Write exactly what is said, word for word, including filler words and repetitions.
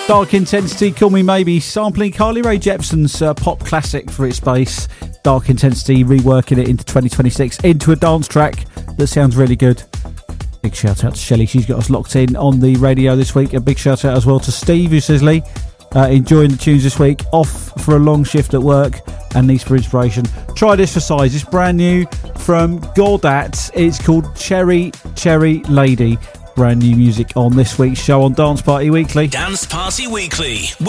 Dark Intensity, Call Me Maybe, sampling Carly Rae Jepsen's uh, pop classic for its bass. Dark Intensity, reworking it into twenty twenty-six into a dance track that sounds really good. Big shout out to Shelley, she's got us locked in on the radio this week. A big shout out as well to Steve, who says, Lee, uh, enjoying the tunes this week, off for a long shift at work and needs for inspiration. Try this for size, it's brand new from Gordat. It's called Cherry Cherry Lady. Brand new music on this week's show on Dance Party Weekly. Dance Party Weekly.